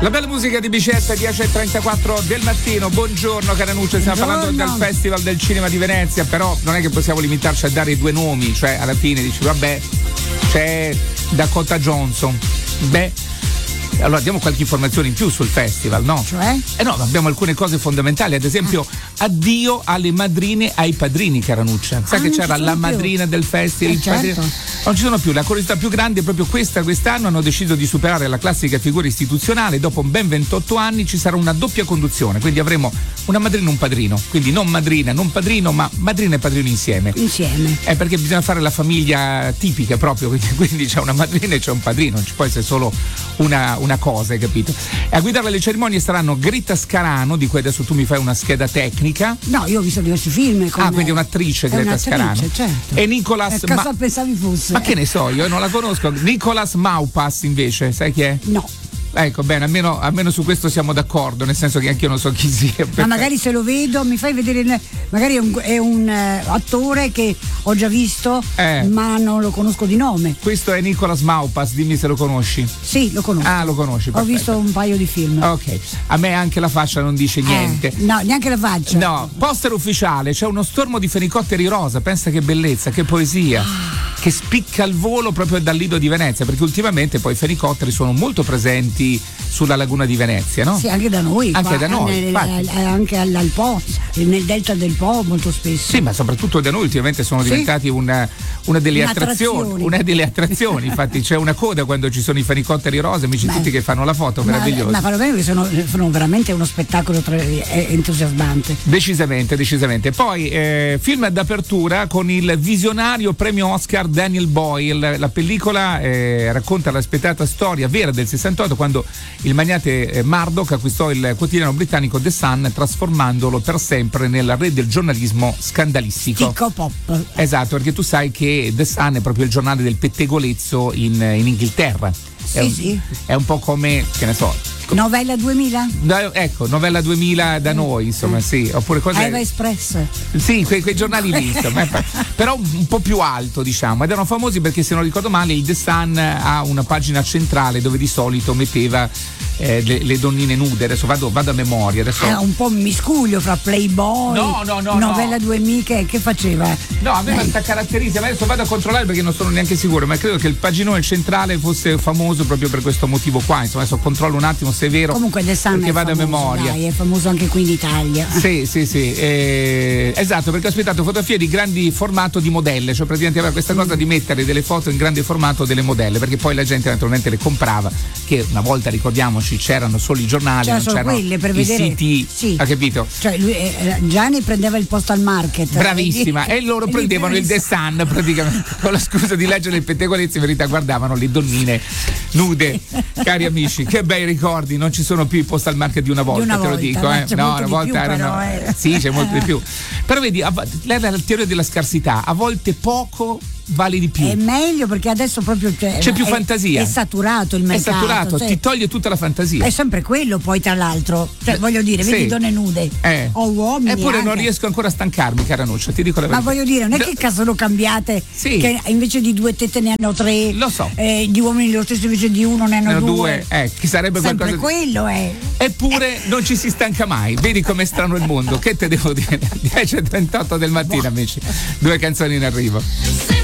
La bella musica di Bicetta, 10:34 del mattino. Buongiorno Caranuccia, stiamo parlando del Festival del Cinema di Venezia, però non è che possiamo limitarci a dare due nomi, cioè alla fine dici vabbè, c'è Dakota Johnson, allora diamo qualche informazione in più sul festival, no? Cioè? No, abbiamo alcune cose fondamentali, ad esempio addio alle madrine ai padrini, Caranuccia. Sai che c'era la madrina del festival, certo. Non ci sono più. La curiosità più grande è proprio quest'anno hanno deciso di superare la classica figura istituzionale. Dopo ben 28 anni ci sarà una doppia conduzione, quindi avremo una madrina e un padrino, quindi non madrina, non padrino, ma madrina e padrino insieme. Perché bisogna fare la famiglia tipica proprio, quindi c'è una madrina e c'è un padrino, non ci può essere solo una cosa, hai capito? E a guidare le cerimonie saranno Gritta Scarano, di cui adesso tu mi fai una scheda tecnica. No, io ho visto diversi film. Quindi è un'attrice, Greta Scarano. Certo. E Nicolas cosa pensavi fosse? Ma che ne so, io non la conosco. Nicolas Maupas invece, sai chi è? No. Ecco, bene, almeno su questo siamo d'accordo, nel senso che anche io non so chi sia. Ma magari se lo vedo, mi fai vedere, magari è un attore che ho già visto, ma non lo conosco di nome. Questo è Nicolas Maupas, dimmi se lo conosci. Sì, lo conosco. Ah, lo conosci, perfetto. Ho visto un paio di film. Ok, a me anche la faccia non dice niente. No, neanche la faccia. No, poster ufficiale, c'è uno stormo di fenicotteri rosa, pensa che bellezza, che poesia. Che spicca al volo proprio dal Lido di Venezia, perché ultimamente poi i fenicotteri sono molto presenti sulla laguna di Venezia, no? Sì, anche da noi. Anche da noi. Anche al Po, nel delta del Po molto spesso. Sì, ma soprattutto da noi ultimamente sono diventati una delle attrazioni. Una delle attrazioni, infatti c'è una coda quando ci sono i fenicotteri rosa, amici tutti che fanno la foto, meraviglioso. Ma fanno bene perché sono veramente uno spettacolo entusiasmante. Decisamente. Poi film d'apertura con il visionario premio Oscar Daniel Boyle. La pellicola racconta l'aspettata storia vera del 68, quando il magnate Murdoch acquistò il quotidiano britannico The Sun, trasformandolo per sempre nel re del giornalismo scandalistico. Ticco pop. Esatto, perché tu sai che The Sun è proprio il giornale del pettegolezzo in Inghilterra. Sì. È un po' come, che ne so, Novella 2000? Ecco, Novella 2000 da noi, insomma, sì. Oppure cose. Eva Express. Sì, quei giornali lì, insomma, però un po' più alto, diciamo. Ed erano famosi perché, se non ricordo male, il The Sun ha una pagina centrale dove di solito metteva le donnine nude. Adesso vado a memoria. Adesso. Un po' un miscuglio fra Playboy. No. Novella 2000 che faceva? No, aveva questa caratteristica, ma adesso vado a controllare perché non sono neanche sicuro, ma credo che il paginone centrale fosse famoso proprio per questo motivo qua. Insomma, adesso controllo un attimo se è vero. Comunque The Sun perché vado famoso, a memoria. Dai, è famoso anche qui in Italia. Sì. Esatto, perché ho aspettato fotografie di grandi formato di modelle, cioè praticamente aveva questa cosa di mettere delle foto in grande formato delle modelle, perché poi la gente naturalmente le comprava, che una volta, ricordiamoci, c'erano solo i giornali, non c'erano quelle per vedere, siti, sì. Ha capito? Cioè lui, Gianni prendeva il postal market. Bravissima, e loro prendevano il The Sun praticamente con la scusa di leggere il pettegolezzo, in verità guardavano le donnine nude. Cari amici, che bei ricordi, non ci sono più i postal market di una volta, te lo dico, no, una volta erano. Sì, c'è molto di più. Però vedi, lei ha la teoria della scarsità, a volte poco vale di più. È meglio perché adesso proprio c'è più fantasia. È saturato il mercato. È saturato, ti toglie tutta la fantasia. È sempre quello, poi tra l'altro. Cioè, voglio dire, vedi donne nude. O uomini. Eppure anche. Non riesco ancora a stancarmi, Caranuccia, ti dico la verità. Ma voglio dire, non è che sono cambiate, sì. Che invece di 2 tette ne hanno 3. Lo so. Gli uomini lo stesso invece di 1 ne hanno 2. Che sarebbe sempre qualcosa. Quello è. Eppure non ci si stanca mai. Vedi com'è strano il mondo. Che te devo dire? 10:38 del mattino, amici. 2 canzoni in arrivo.